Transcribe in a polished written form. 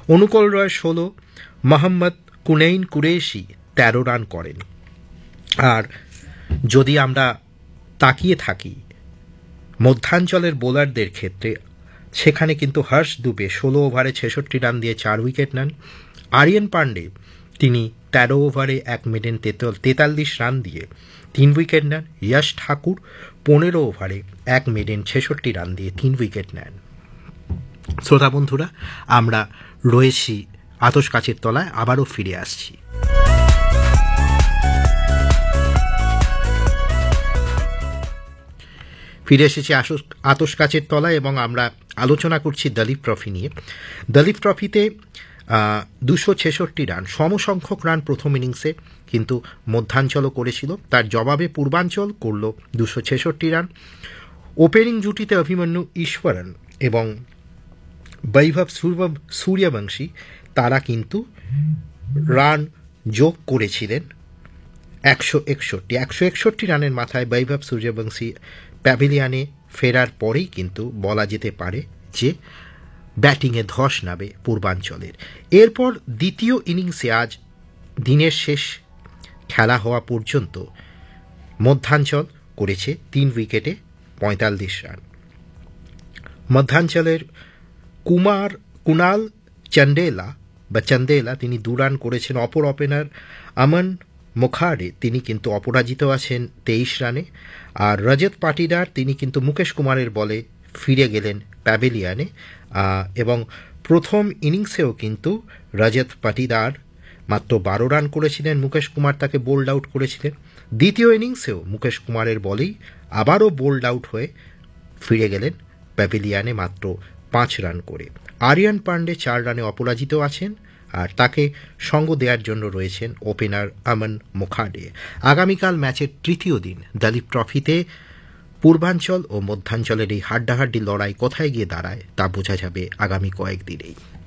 অনুকূল রয় 16, Mohammad কুনাইন Qureshi 13 run করেন। আর যদি আমরা তাকিয়ে থাকি মধ্যাঞ্চলের বোলারদের ক্ষেত্রে, সেখানে কিন্তু হর্ষ দুবে 16 ওভারে 66 রান দিয়ে 4 উইকেট নেন। আরিয়ান পান্ডে তিনি 13 ওভারে 1 মিনিট 43 রান দিয়ে 3 উইকেট নেন। যশ ঠাকুর 15 ওভারে 1 মিনিট 66 রান দিয়ে 3 উইকেট নেন। শ্রোতা বন্ধুরা, আমরা রয়েছি আতশ কাচের তলায়, আবারও ফিরে আসছি। ফিরে এসেছি আতশ কাচের তলায় এবং আমরা আলোচনা করছি দলীপ ট্রফি নিয়ে। দলীপ ট্রফিতে 266 রান, সমসংখ্যক রান প্রথম ইনিংসে কিন্তু মধ্যাঞ্চলও করেছিল, তার জবাবে পূর্বাঞ্চল করল 266 রান। ওপেনিং জুটিতে অভিমন্যু ঈশ্বরন এবং বৈভব সূর্যবংশী তারা কিন্তু রান যোগ করেছিলেন 161 রানের মাথায় বৈভব সূর্যবংশী প্যাভিলিয়নে ফেরার পরেই কিন্তু বলা যেতে পারে যে ব্যাটিংয়ে ধস নাবে পূর্বাঞ্চলের। এরপর দ্বিতীয় ইনিংসে আজ দিনের শেষ খেলা হওয়া পর্যন্ত মধ্যাঞ্চল করেছে 3 উইকেটে 45 রান। মধ্যাঞ্চলের কুনাল চান্দেলা তিনি 2 রান করেছেন। অপর ওপেনার আমন মুখার্জী তিনি কিন্তু অপরাজিত আছেন 23 রানে। আর রজত পাটিদার তিনি কিন্তু মুকেশ কুমারের বলে ফিরে গেলেন প্যাভিলিয়নে, এবং প্রথম ইনিংসেও কিন্তু রজত পাটিদার মাত্র 12 রান করেছিলেন, মুকেশ কুমার তাকে বোল্ড আউট করেছিলেন। দ্বিতীয় ইনিংসেও মুকেশ কুমারের বলেই আবারও বোল্ড আউট হয়ে ফিরে গেলেন প্যাভিলিয়নে মাত্র 5 রান করে। আরিয়ান পান্ডে 4 রানে অপরাজিত আছেন, আর তাকে সঙ্গ দেওয়ার জন্য রয়েছেন ওপেনার আমন মুখার্জী। আগামীকাল ম্যাচের তৃতীয় দিন দলীপ ট্রফিতে পূর্বাঞ্চল ও মধ্যাঞ্চলের এই হাড্ডাহাড্ডি লড়াই কোথায় গিয়ে দাঁড়ায় তা বোঝা যাবে আগামী কয়েকদিনেই।